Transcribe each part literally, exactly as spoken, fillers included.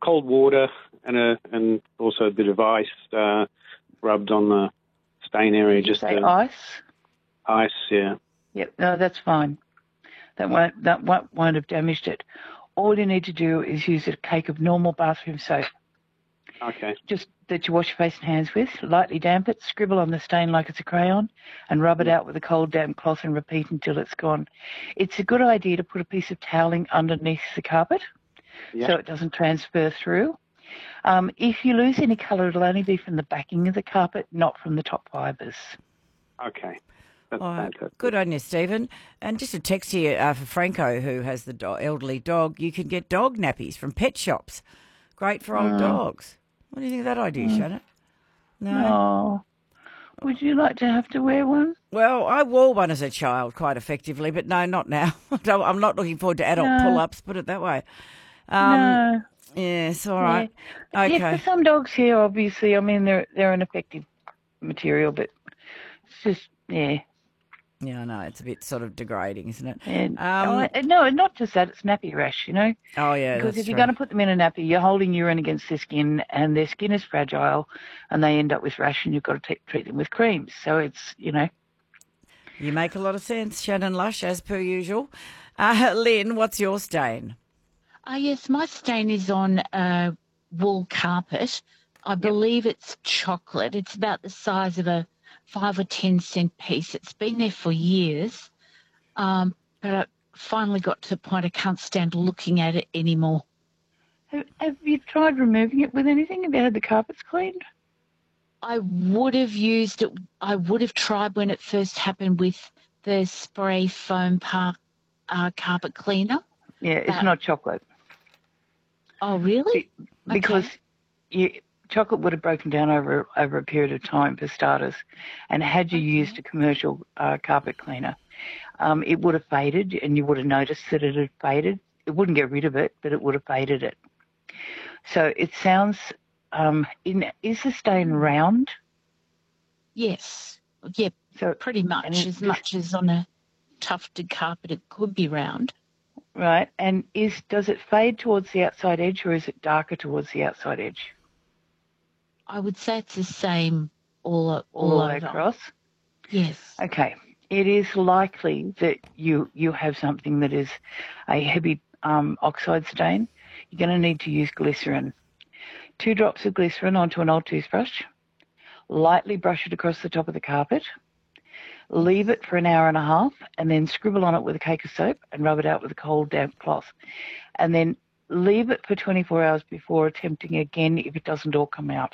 cold water and a and also a bit of ice uh, rubbed on the stain area. Did you just say to, ice? Ice, yeah. Yep, no, that's fine. That won't, that won't, won't have damaged it. All you need to do is use a cake of normal bathroom soap. Okay. Just that you wash your face and hands with, lightly damp it, scribble on the stain like it's a crayon, and rub it Yeah. out with a cold damp cloth and repeat until it's gone. It's a good idea to put a piece of toweling underneath the carpet Yeah. so it doesn't transfer through. Um, if you lose any colour, it'll only be from the backing of the carpet, not from the top fibres. Okay. That's All right. fantastic. Good on you, Stephen. And just a text here uh, for Franco, who has the do- elderly dog. You can get dog nappies from pet shops. Great for old Mm. dogs. What do you think of that idea, Mm. Shannon? No? Oh, would you like to have to wear one? Well, I wore one as a child quite effectively, but no, not now. I'm not looking forward to adult No. pull-ups, put it that way. Um, no. Yes, all right. Yeah. Okay. Yeah, for some dogs here, obviously, I mean, they're they're an effective material, but it's just, yeah. Yeah, I know. It's a bit sort of degrading, isn't it? And, Um, oh, no, not just that, it's nappy rash, you know? oh, yeah, Because that's if you're true. going to put them in a nappy, you're holding urine against their skin, and their skin is fragile, and they end up with rash, and you've got to t- treat them with creams. So it's, you know. You make a lot of sense, Shannon Lush, as per usual. Uh, Lynn, what's your stain? Uh, yes, my stain is on uh, wool carpet. I believe it's chocolate. It's about the size of a five or ten cent piece. It's been there for years, um, but I finally got to the point I can't stand looking at it anymore. Have, have you tried removing it with anything? Have you had the carpets cleaned? I would have used it. I would have tried when it first happened with the spray foam park uh, carpet cleaner. Yeah, it's But- not chocolate. Oh, really? Be- because Okay. you, chocolate would have broken down over over a period of time for starters, and had you Okay. used a commercial uh, carpet cleaner, um, it would have faded, and you would have noticed that it had faded. It wouldn't get rid of it, but it would have faded it. So it sounds. Um, in is the stain round? Yes. Yeah, So pretty much. and As this- much as on a tufted carpet, it could be round. right, and is does it fade towards the outside edge, or is it darker towards the outside edge? I would say it's the same all, all, All the way over. across. Yes. Okay. It is likely that you you have something that is a heavy um, oxide stain. You're going to need to use glycerin. Two drops of glycerin onto an old toothbrush. Lightly brush it across the top of the carpet. Leave it for an hour and a half, and then scribble on it with a cake of soap and rub it out with a cold, damp cloth. And then leave it for twenty-four hours before attempting again if it doesn't all come out.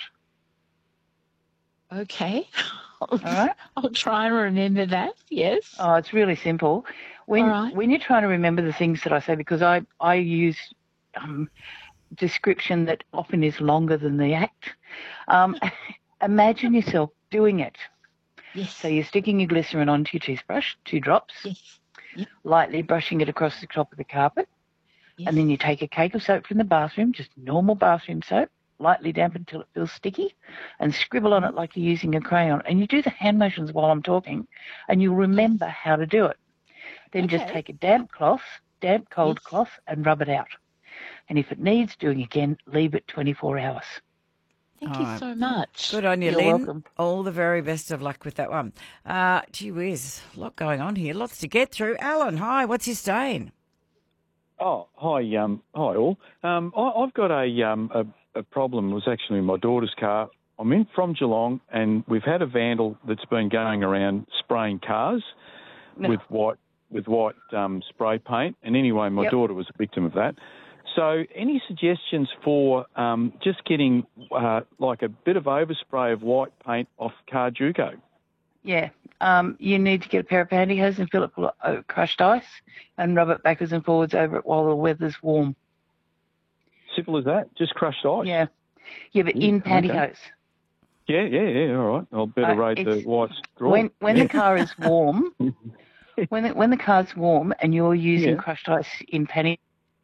Okay. All right? I'll try and remember that. Yes. Oh, it's really simple. When All right. when you're trying to remember the things that I say, because I I use um, description that often is longer than the act. Um, imagine yourself doing it. Yes. So you're sticking your glycerin onto your toothbrush, two drops, Yes. lightly brushing it across the top of the carpet, Yes. and then you take a cake of soap from the bathroom, just normal bathroom soap, lightly damp until it feels sticky, and scribble on it like you're using a crayon. And you do the hand motions while I'm talking, and you'll remember how to do it. Then just Okay. take a damp cloth, damp cold Yes. cloth, and rub it out. And if it needs doing again, leave it twenty-four hours. Thank All you right. so much. Good on you, You're Lynn. welcome. All the very best of luck with that one. Uh, gee whiz, a lot going on here. Lots to get through. Alan, hi, what's your stain? Oh, hi, um, hi all. Um, I, I've got a, um, a a problem. It was actually in my daughter's car. I'm in from Geelong, and we've had a vandal that's been going around spraying cars No. with white with white um, spray paint. And anyway, my Yep. daughter was a victim of that. So, any suggestions for um, just getting uh, like a bit of overspray of white paint off car Juco? Yeah. Um, you need to get a pair of pantyhose and fill it full of uh, crushed ice and rub it backwards and forwards over it while the weather's warm. Simple as that. Just crushed ice. Yeah. Yeah, but Yeah, in okay. pantyhose. Yeah, yeah, yeah. All right. I'll better Uh, rate the it's- white straw. When when yeah. the car is warm, when the, when the car's warm and you're using Yeah. crushed ice in pantyhose,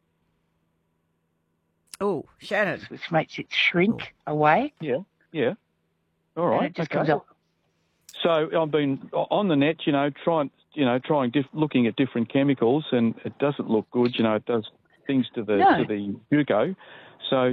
Oh, Shannon. which makes it shrink away, Yeah, yeah. All and right. it just okay. comes up. So I've been on the net, you know, trying, you know, trying, diff- looking at different chemicals, and it doesn't look good. You know, it does things to the No. to the Juco. So